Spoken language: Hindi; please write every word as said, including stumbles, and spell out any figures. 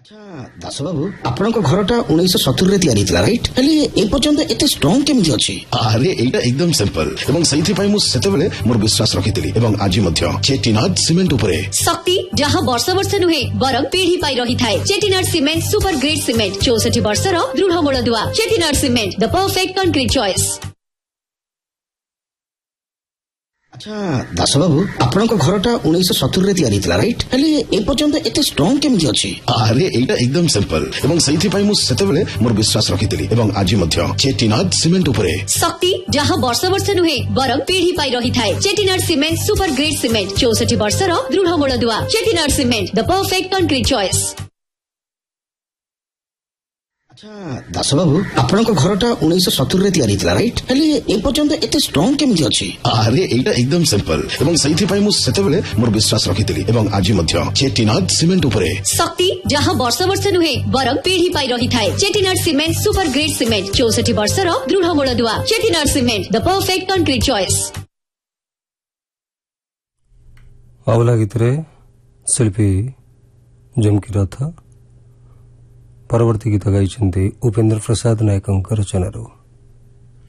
अच्छा दास बाबू आपण घरटा उन्नीस सत्तर रे तैयारी थिला राइट हेले ए पर्यंत एते स्ट्रांग केमि अछि? अरे एटा एकदम सिंपल एवं सही पाई मु सेतेबेले मोर विश्वास रखिथिली एवं आज मध्य चेटिनाड सीमेंट उपरे शक्ति जहां वर्ष वर्ष नुहे बरम पीढ़ी पाई रही थाए। Chettinad cement super great cement चौसठ वर्षर दृढ़ मूलदुआ। Chettinad cement the perfect concrete choice. अच्छा दास बाबू आपण घरटा उन्नीस सत्तर रे तैयारी थिला राइट हेले ए पर्यंत एते स्ट्रांग केमि अछि? अरे एटा एकदम सिंपल एवं सही पाई मु सेतेबेले मोर विश्वास रखिथिली एवं आज मध्य चेटिनाड सीमेंट उपरे शक्ति जहां वर्ष वर्ष नुहे बरम पीढ़ी पाई रही थाए। Chettinad cement super great cement चौसठ वर्षर दृढ़ मूलदुआ। Chettinad cement the perfect concrete choice. अच्छा दास बाबू आपण घरटा उन्नीस सत्तर रे तैयारी थिला राइट हेले ए पर्यंत एते स्ट्रांग केमि अछि? अरे एटा एकदम सिंपल एवं सही पाई मु सेतेबेले मोर विश्वास रखिथिली एवं आज मध्य चेटिनाड सीमेंट उपरे शक्ति जहां वर्ष वर्ष नुहे बरम पीढ़ी पाई रही थाए। Chettinad cement super great cement चौसठ वर्षर दृढ़ मूलदुआ। Chettinad cement the perfect concrete choice. आवला गीतरे शिल्पी जमकी रथ परवर्ती गीत गाई उपेन्द्र प्रसाद नायक रचनारू।